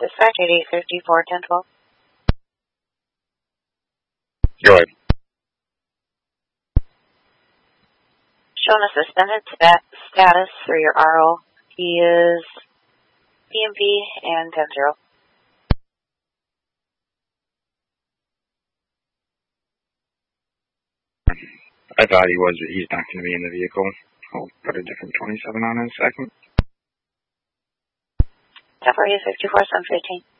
Dispatch 8854 1012. Go ahead. Showing a suspended status for your RO. He is PMP and 10-0. I thought he was, but he's not going to be in the vehicle. I'll put a different 27 on in a second. 10-4 54 715.